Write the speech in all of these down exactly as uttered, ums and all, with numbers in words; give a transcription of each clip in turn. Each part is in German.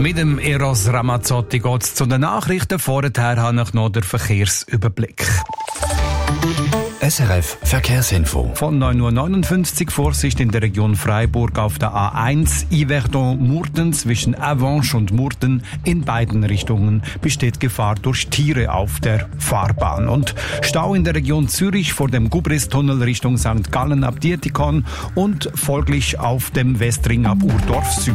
Mit dem Eros Ramazzotti geht es zu den Nachrichten. Vorher habe ich noch den Verkehrsüberblick. S R F Verkehrsinfo. Von neun Uhr neunundfünfzig Vorsicht in der Region Freiburg auf der A eins Yverdon-Murten zwischen Avenches und Murten. In beiden Richtungen besteht Gefahr durch Tiere auf der Fahrbahn. Und Stau in der Region Zürich vor dem Gubristunnel Richtung Sankt Gallen ab Dietikon und folglich auf dem Westring ab Urdorf Süd.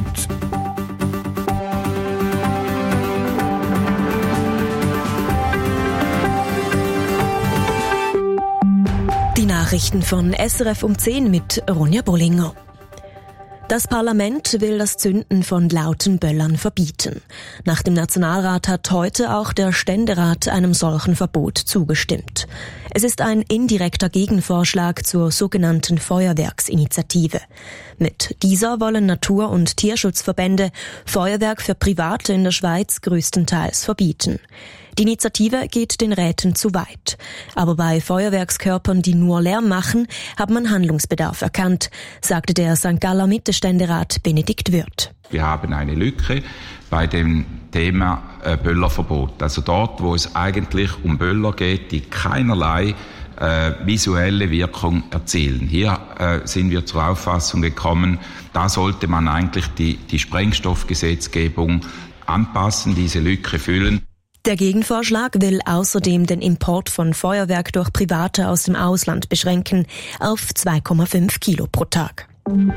Die Nachrichten von S R F um zehn mit Ronja Bollinger. Das Parlament will das Zünden von lauten Böllern verbieten. Nach dem Nationalrat hat heute auch der Ständerat einem solchen Verbot zugestimmt. Es ist ein indirekter Gegenvorschlag zur sogenannten Feuerwerksinitiative. Mit dieser wollen Natur- und Tierschutzverbände Feuerwerk für Private in der Schweiz größtenteils verbieten. Die Initiative geht den Räten zu weit. Aber bei Feuerwerkskörpern, die nur Lärm machen, hat man Handlungsbedarf erkannt, sagte der Sankt Galler Mittelständerat Benedikt Wirth. Wir haben eine Lücke bei dem Thema äh, Böllerverbot. Also dort, wo es eigentlich um Böller geht, die keinerlei äh, visuelle Wirkung erzielen. Hier äh, sind wir zur Auffassung gekommen, da sollte man eigentlich die, die Sprengstoffgesetzgebung anpassen, diese Lücke füllen. Der Gegenvorschlag will außerdem den Import von Feuerwerk durch Private aus dem Ausland beschränken auf zwei Komma fünf Kilo pro Tag.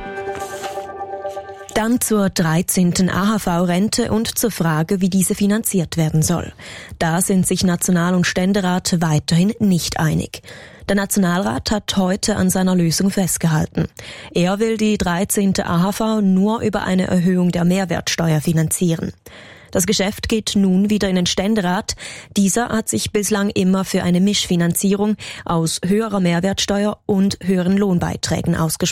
Dann zur dreizehnten A H V-Rente und zur Frage, wie diese finanziert werden soll. Da sind sich National- und Ständerat weiterhin nicht einig. Der Nationalrat hat heute an seiner Lösung festgehalten. Er will die dreizehnte A H V nur über eine Erhöhung der Mehrwertsteuer finanzieren. Das Geschäft geht nun wieder in den Ständerat. Dieser hat sich bislang immer für eine Mischfinanzierung aus höherer Mehrwertsteuer und höheren Lohnbeiträgen ausgesprochen.